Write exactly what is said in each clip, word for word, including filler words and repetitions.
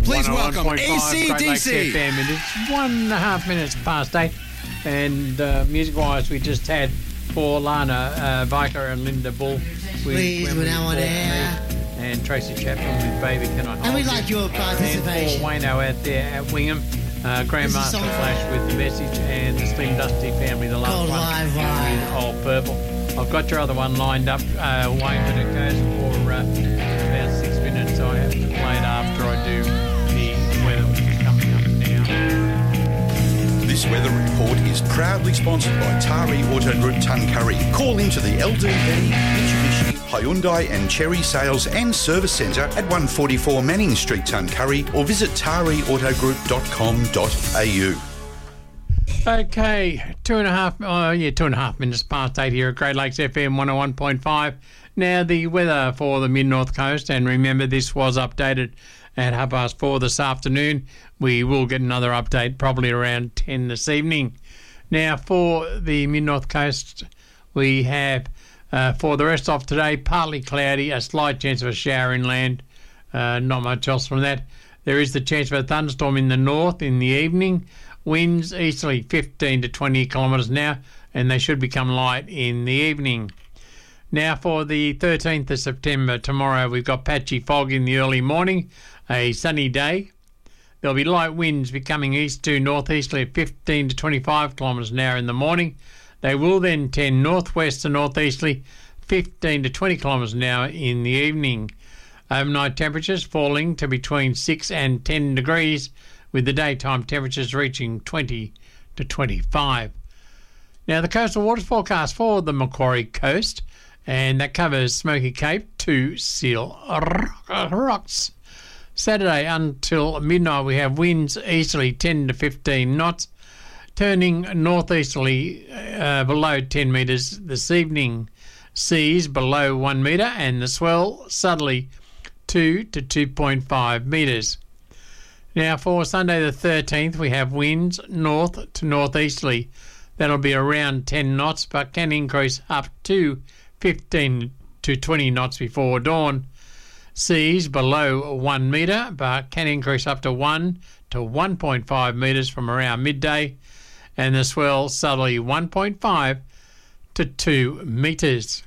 Please welcome A C D C. F M. It is one and a half minutes past eight. And uh, music-wise, we just had for Lana uh, Viker and Linda Bull. Please, we're now on air. And Tracy Chapman with Baby Can I Hold And we'd like your participation. And for Wayno out there at Wingham, uh, Grandmaster Flash with The Message, and the Slim Dusty Family, the last Cold one Live with Old Purple. I've got your other one lined up, uh, Wayne, but it goes for uh, about six minutes, so I have to play it after I do the weather, which is coming up now. This weather report is proudly sponsored by Tari Auto Group Tuncurry. Call into the L D V, Mitsubishi, Hyundai and Cherry Sales and Service Centre at one forty-four Manning Street, Tuncurry, or visit tari auto group dot com dot a u. Okay, two and a half, oh yeah, two and a half minutes past eight here at Great Lakes F M one oh one point five. Now the weather for the mid-north coast, and remember this was updated at half past four this afternoon. We will get another update probably around ten this evening. Now for the mid-north coast, we have uh, for the rest of today, partly cloudy, a slight chance of a shower inland, uh, not much else from that. There is the chance of a thunderstorm in the north in the evening. Winds easterly fifteen to twenty kilometres an hour, and they should become light in the evening. Now for the thirteenth of September, tomorrow, we've got patchy fog in the early morning, a sunny day. There'll be light winds becoming east to northeasterly at fifteen to twenty-five kilometres an hour in the morning. They will then tend northwest to northeasterly, fifteen to twenty kilometres an hour in the evening. Overnight temperatures falling to between six and ten degrees, with the daytime temperatures reaching twenty to twenty-five. Now, the coastal waters forecast for the Macquarie coast, and that covers Smoky Cape to Seal Rocks. Saturday until midnight, we have winds easterly ten to fifteen knots, turning northeasterly uh, below ten metres this evening. Seas below one metre, and the swell southerly two to two point five metres. Now for Sunday the thirteenth, we have winds north to northeasterly. That'll be around ten knots, but can increase up to fifteen to twenty knots before dawn. Seas below one metre, but can increase up to one to one point five metres from around midday. And the swell southerly one point five to two metres.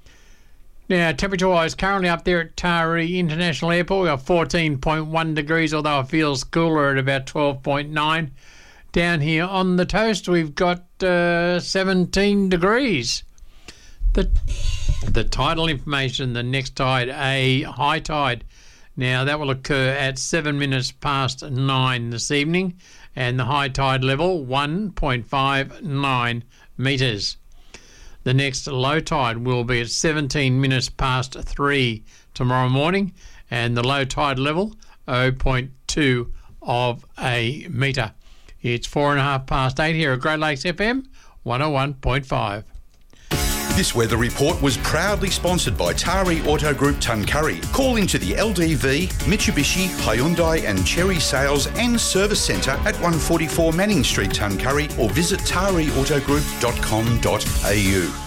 Now, temperature-wise, currently up there at Taree International Airport, we've got fourteen point one degrees, although it feels cooler at about twelve point nine. Down here on the toast, we've got uh, seventeen degrees. The, the tidal information, the next tide, a high tide. Now, that will occur at seven minutes past nine this evening, and the high tide level, one point five nine metres. The next low tide will be at seventeen minutes past three tomorrow morning, and the low tide level, zero point two of a metre. It's four and a half past eight here at Great Lakes F M one oh one point five. This weather report was proudly sponsored by Tari Auto Group Tuncurry. Call into the L D V, Mitsubishi, Hyundai and Cherry Sales and Service Centre at one forty-four Manning Street, Tuncurry, or visit tari auto group dot com dot a u.